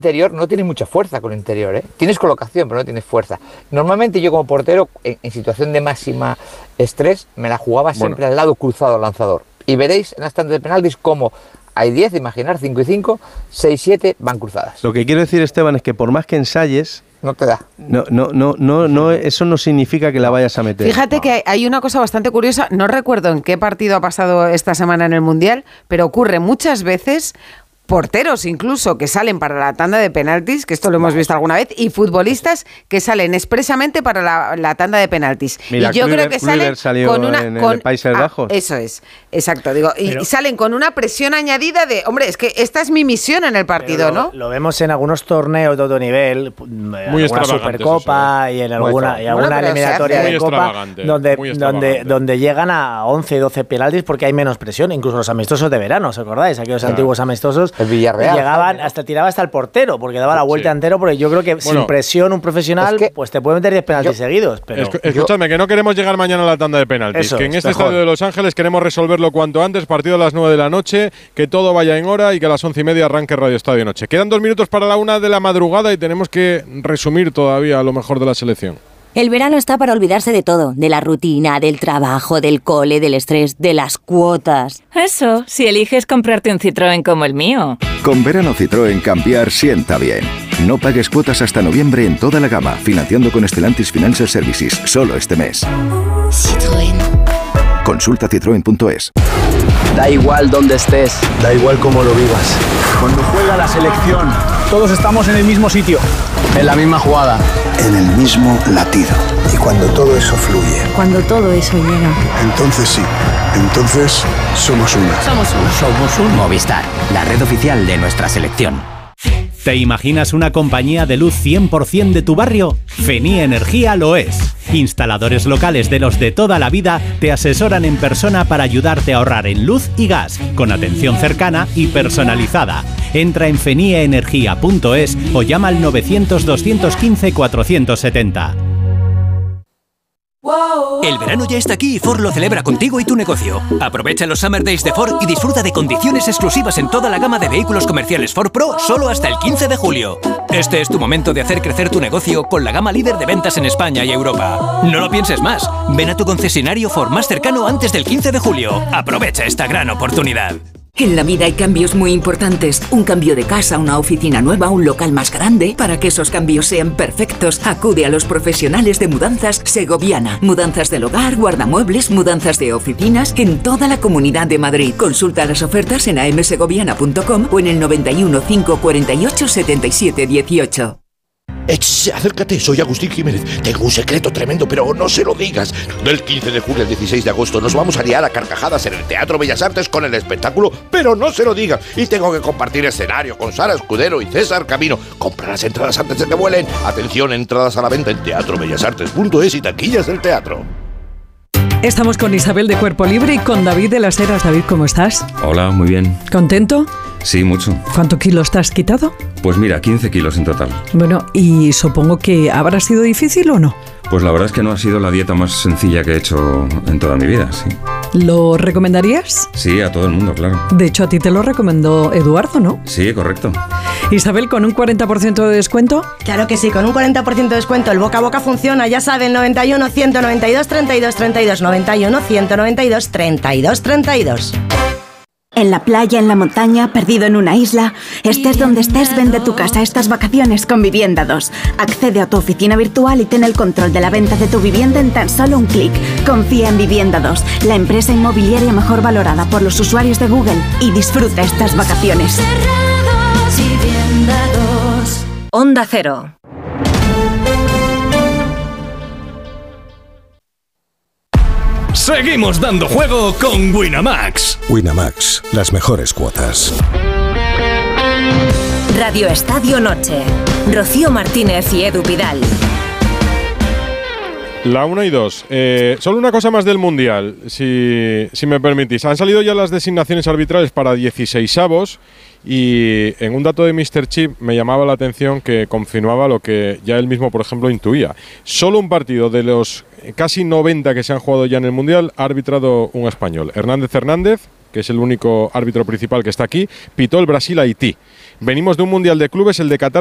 interior no tienes mucha fuerza con el interior, ¿eh? Tienes colocación, pero no tienes fuerza. Normalmente yo como portero, en situación de máxima estrés, me la jugaba siempre al lado cruzado al lanzador. Y veréis en las tandas de penaltis cómo hay 10, imaginar, 5 y 5, 6, 7 van cruzadas. Lo que quiero decir, Esteban, es que por más que ensayes... No te da. No, eso no significa que la vayas a meter. Fíjate que hay una cosa bastante curiosa, no recuerdo en qué partido ha pasado esta semana en el Mundial, pero ocurre muchas veces... porteros incluso que salen para la tanda de penaltis, que esto lo hemos visto alguna vez, y futbolistas que salen expresamente para la tanda de penaltis. Mira, y yo creo que salen con una... en el Países Bajos. Eso es, exacto. Digo, y salen con una presión añadida de, hombre, es que esta es mi misión en el partido, ¿no? Lo vemos en algunos torneos de otro nivel, muy alguna Supercopa y en alguna eliminatoria de Copa, donde llegan a 11, 12 penaltis porque hay menos presión, incluso los amistosos de verano, ¿os acordáis? Aquellos antiguos amistosos. El Villarreal. Llegaban, tiraba hasta el portero, porque daba la vuelta entero, porque yo creo que sin presión un profesional pues te puede meter 10 penaltis seguidos. Pero escúchame, que no queremos llegar mañana a la tanda de penaltis, que en este estadio de Los Ángeles queremos resolverlo cuanto antes, partido a las 9 de la noche, que todo vaya en hora y que a las 11:30 arranque Radio Estadio Noche. Quedan 2 minutos para la 1 de la madrugada y tenemos que resumir todavía lo mejor de la selección. El verano está para olvidarse de todo, de la rutina, del trabajo, del cole, del estrés, de las cuotas. Eso, si eliges comprarte un Citroën como el mío. Con verano Citroën cambiar sienta bien. No pagues cuotas hasta noviembre en toda la gama, financiando con Stellantis Financial Services, solo este mes. Citroën. Consulta citroen.es. Da igual dónde estés, da igual cómo lo vivas. Cuando juega la selección, todos estamos en el mismo sitio, en la misma jugada, en el mismo latido. Y cuando todo eso fluye, cuando todo eso llega, entonces sí, entonces somos una. Somos un Movistar, la red oficial de nuestra selección. ¿Te imaginas una compañía de luz 100% de tu barrio? Fenie Energía lo es. Instaladores locales de los de toda la vida te asesoran en persona para ayudarte a ahorrar en luz y gas, con atención cercana y personalizada. Entra en fenieenergia.es o llama al 900-215-470. El verano ya está aquí y Ford lo celebra contigo y tu negocio. Aprovecha los Summer Days de Ford y disfruta de condiciones exclusivas en toda la gama de vehículos comerciales Ford Pro solo hasta el 15 de julio. Este es tu momento de hacer crecer tu negocio con la gama líder de ventas en España y Europa. No lo pienses más. Ven a tu concesionario Ford más cercano antes del 15 de julio. Aprovecha esta gran oportunidad. En la vida hay cambios muy importantes. Un cambio de casa, una oficina nueva, un local más grande. Para que esos cambios sean perfectos, acude a los profesionales de Mudanzas Segoviana. Mudanzas del hogar, guardamuebles, mudanzas de oficinas en toda la Comunidad de Madrid. Consulta las ofertas en amsegoviana.com o en el 91 548 77 18. Acércate, soy Agustín Jiménez. Tengo un secreto tremendo, pero no se lo digas. Del 15 de julio al 16 de agosto nos vamos a liar a carcajadas en el Teatro Bellas Artes con el espectáculo Pero no se lo digas. Y tengo que compartir escenario con Sara Escudero y César Camino. Compra las entradas antes de que vuelen. Atención, entradas a la venta en teatrobellasartes.es y taquillas del teatro. Estamos con Isabel de Cuerpo Libre y con David de Las Heras. David, ¿cómo estás? Hola, muy bien. ¿Contento? Sí, mucho. ¿Cuántos kilos te has quitado? Pues mira, 15 kilos en total. Bueno, y supongo que habrá sido difícil ¿o no? Pues la verdad es que no ha sido la dieta más sencilla que he hecho en toda mi vida, sí. ¿Lo recomendarías? Sí, a todo el mundo, claro. De hecho, a ti te lo recomendó Eduardo, ¿no? Sí, correcto. Isabel, ¿con un 40% de descuento? Claro que sí, con un 40% de descuento. El boca a boca funciona, ya saben, 91 192 32 32, 91 192 32 32. En la playa, en la montaña, perdido en una isla, estés donde estés, vende tu casa estas vacaciones con Vivienda 2. Accede a tu oficina virtual y ten el control de la venta de tu vivienda en tan solo un clic. Confía en Vivienda 2, la empresa inmobiliaria mejor valorada por los usuarios de Google, y disfruta estas vacaciones. Vivienda 2. Onda Cero. Seguimos dando juego con Winamax. Winamax, las mejores cuotas. Radio Estadio Noche. Rocío Martínez y Edu Pidal. La 1 y 2. Solo una cosa más del Mundial, si me permitís. Han salido ya las designaciones arbitrales para 16avos y en un dato de Mr. Chip me llamaba la atención que confirmaba lo que ya él mismo, por ejemplo, intuía. Solo un partido de los casi 90 que se han jugado ya en el Mundial ha arbitrado un español. Hernández, que es el único árbitro principal que está aquí, pitó el Brasil-Haití. venimos de un Mundial de Clubes, el de Qatar